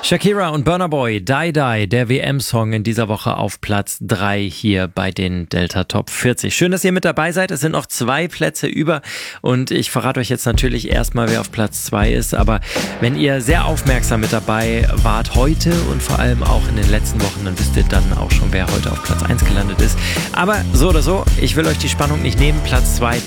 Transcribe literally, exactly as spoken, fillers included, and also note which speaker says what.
Speaker 1: Shakira und Burna Boy, Die Die, der W M-Song in dieser Woche auf Platz drei hier bei den Delta Top vierzig. Schön, dass ihr mit dabei seid. Es sind noch zwei Plätze über und ich verrate euch jetzt natürlich erstmal, wer auf Platz zwei ist. Aber wenn ihr sehr aufmerksam mit dabei wart heute und vor allem auch in den letzten Wochen, dann wisst ihr dann auch schon, wer heute auf Platz eins gelandet ist. Aber so oder so, ich will euch die Spannung nicht nehmen. Platz zwei